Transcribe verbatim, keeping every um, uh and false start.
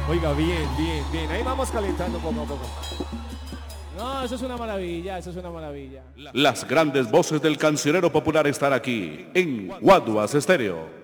Oiga, bien, bien, bien. Ahí vamos calentando poco a poco. No, eso es una maravilla, eso es una maravilla. Las grandes voces del cancionero popular están aquí en Guaduas Estéreo.